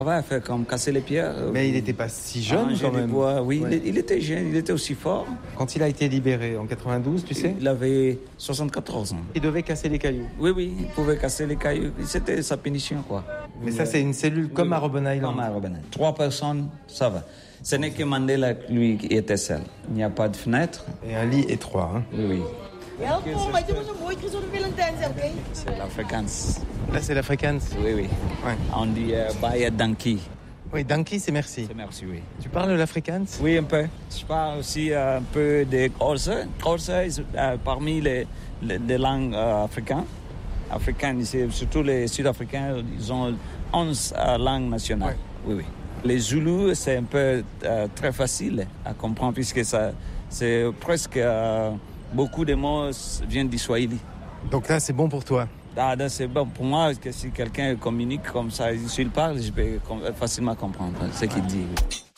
On va faire comme casser les pierres. Mais il n'était pas si jeune quand même. Oui, Ouais. il était jeune, il était aussi fort. Quand il a été libéré en 92, tu sais, Il avait 74 ans. il devait casser les cailloux. Oui, il pouvait casser les cailloux. C'était sa punition, quoi. Mais ça, c'est une cellule comme à Robben Island. Comme à Robben Island. 3 personnes, ça va. Ce n'est que Mandela, lui, qui était seul. Il n'y a pas de fenêtre. Et un lit étroit. Hein. Oui, Welkom, wij doen zo mooi gezonde Valentijns, oké? c'est l'Afrikaans. Là, c'est l'Afrikaans. Oui. Ouais. On dit Baye Danki. Oui, danki, c'est merci. C'est merci, oui. Tu parles l'Afrikaans? Oui, un peu. Je parle aussi un peu de Xhosa. Xhosa est parmi les langues africaines. Surtout les Sud-Africains, ils ont 11 langues nationales. Ouais. Oui. Les Zoulous, c'est un peu très facile à comprendre puisque c'est presque beaucoup de mots viennent du Swahili. Donc là, c'est bon pour toi. Là, c'est bon pour moi que si quelqu'un communique comme ça, s'il parle, je peux facilement comprendre ce qu'il dit. Oui.